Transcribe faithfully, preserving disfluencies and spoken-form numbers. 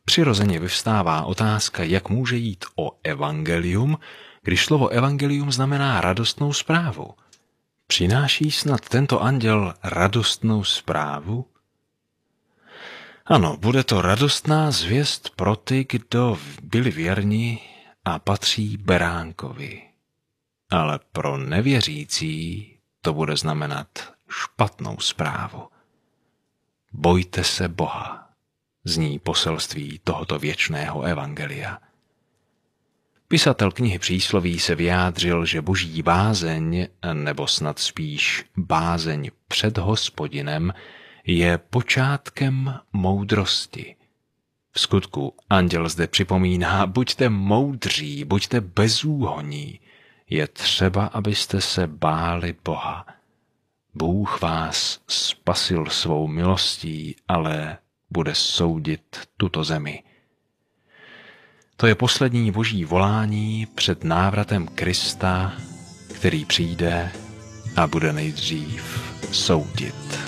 Přirozeně vyvstává otázka, jak může jít o evangelium, když slovo evangelium znamená radostnou zprávu. Přináší snad tento anděl radostnou zprávu? Ano, bude to radostná zvěst pro ty, kdo byli věrni a patří beránkovi. Ale pro nevěřící to bude znamenat špatnou zprávu. Bojte se Boha, zní poselství tohoto věčného evangelia. Pisatel knihy Přísloví se vyjádřil, že boží bázeň, nebo snad spíš bázeň před Hospodinem, je počátkem moudrosti. V skutku anděl zde připomíná, buďte moudří, buďte bezúhonní. Je třeba, abyste se báli Boha. Bůh vás spasil svou milostí, ale bude soudit tuto zemi. To je poslední boží volání před návratem Krista, který přijde a bude nejdřív soudit.